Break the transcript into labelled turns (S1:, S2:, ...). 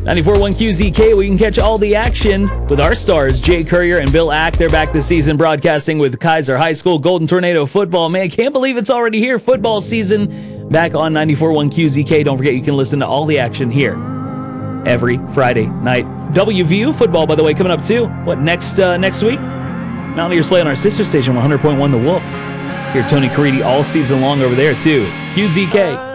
S1: 94.1 QZK, we can catch all the action with our stars, Jay Courier and Bill Ack. They're back this season broadcasting with Kaiser High School Golden Tornado football. Man, can't believe it's already here. Football season back on 94.1 QZK. Don't forget you can listen to all the action here every Friday night. WVU football, by the way, coming up too. What, next week? Mountaineers play on our sister station, 100.1 The Wolf. Hear Tony Caridi all season long over there too. QZK.